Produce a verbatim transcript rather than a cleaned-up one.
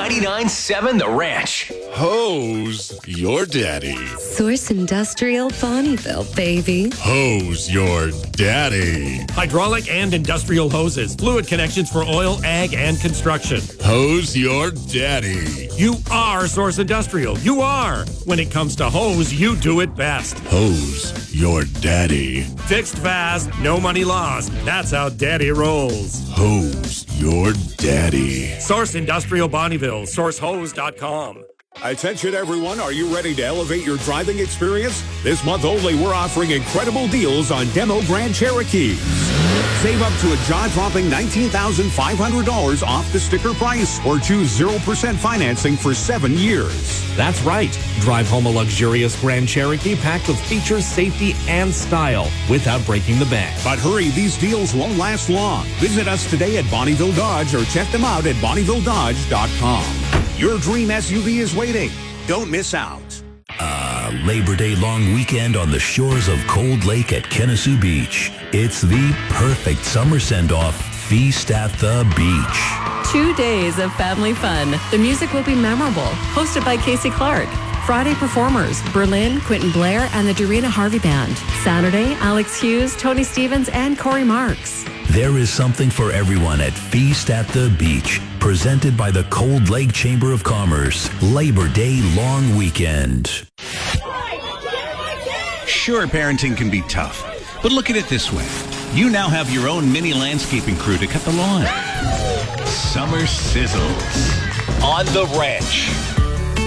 ninety-nine point seven The Ranch. Hose your daddy. Source Industrial Bonneville, baby. Hose your daddy. Hydraulic and industrial hoses. Fluid connections for oil, ag, and construction. Hose your daddy. You are Source Industrial. You are. When it comes to hose, you do it best. Hose your daddy. Fixed fast, no money lost. That's how daddy rolls. Hose your daddy. Source Industrial Bonneville. source hose dot com. Attention everyone, are you ready to elevate your driving experience? This month only, we're offering incredible deals on demo Grand Cherokees. Save up to a jaw-dropping nineteen thousand five hundred dollars off the sticker price or choose zero percent financing for seven years. That's right. Drive home a luxurious Grand Cherokee packed with features, safety, and style without breaking the bank. But hurry, these deals won't last long. Visit us today at Bonneville Dodge or check them out at bonneville dodge dot com. Your dream S U V is waiting. Don't miss out. Uh, Labor Day long weekend on the shores of Cold Lake at Kennesaw Beach. It's the perfect summer send-off feast at the beach. Two days of family fun. The music will be memorable. Hosted by Casey Clark. Friday performers, Berlin, Quentin Blair, and the Dorina Harvey Band. Saturday, Alex Hughes, Tony Stevens, and Corey Marks. There is something for everyone at Feast at the Beach, presented by the Cold Lake Chamber of Commerce. Labor Day long weekend. Sure, parenting can be tough, but look at it this way. You now have your own mini landscaping crew to cut the lawn. Summer Sizzles on The Ranch.